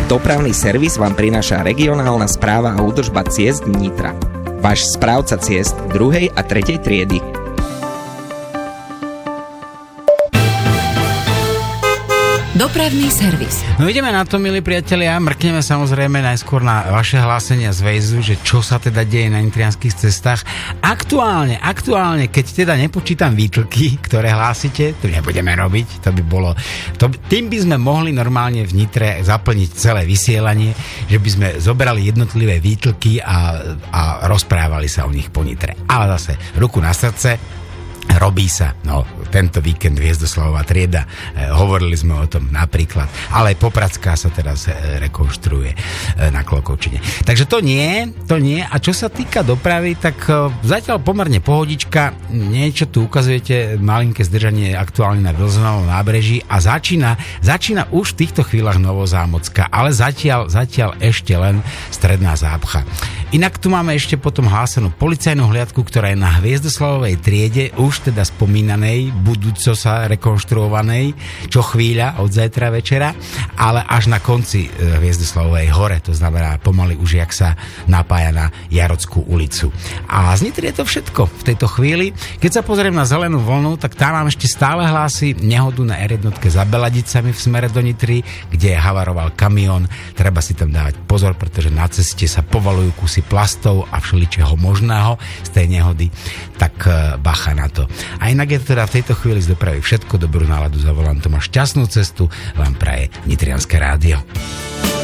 Dopravný servis vám prináša regionálna správa a údržba ciest Nitra. Váš správca ciest 2. a 3. triedy. Dopravný servis. No ideme na to, milí priatelia, mrkneme samozrejme najskôr na vaše hlásenia z Vejzu, že čo sa teda deje na nitrianskych cestách. Aktuálne, keď teda nepočítam výtlky, ktoré hlásite, to nebudeme robiť, to by bolo... Tým by sme mohli normálne v Nitre zaplniť celé vysielanie, že by sme zobrali jednotlivé výtlky a rozprávali sa o nich po Nitre. Ale zase, ruku na srdce, robí sa, tento víkend Hviezdoslavová trieda, hovorili sme o tom napríklad, ale aj Popradská sa teraz rekonštruuje na Klokovčine. Takže to nie. A čo sa týka dopravy, tak zatiaľ pomerne pohodička, niečo tu ukazujete, malinké zdržanie aktuálne na Vilzonovom nábreží a začína už v týchto chvíľach Novozámocka, ale zatiaľ ešte len stredná zápcha. Inak tu máme ešte potom hlásenú policajnú hliadku, ktorá je na Hviezdoslavovej triede, už teda spomínanej, budúco sa rekonštruovanej, čo chvíľa od zajtra večera, ale až na konci Hviezdoslavovej hore, to znamená pomaly už jak sa napája na Jarockú ulicu. A z Nitry je to všetko v tejto chvíli. Keď sa pozriem na zelenú vlnu, tak tam mám ešte stále hlási nehodu na R1 za Beladicami v smere do Nitry, kde havaroval kamión. Treba si tam dávať pozor, pretože na ceste sa povalujú kusy plastov a všeličeho možného z tej nehody, tak bacha na to. A inak je to teda v tejto chvíli z dopravy všetko. Dobrú náladu za volantom a šťastnú cestu vám praje Nitrianske rádio.